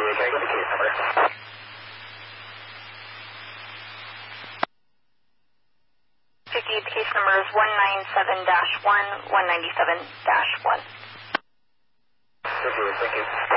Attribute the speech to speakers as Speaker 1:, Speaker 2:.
Speaker 1: Can I get the case number?
Speaker 2: The case number is 197-1, 197-1.
Speaker 1: Thank you.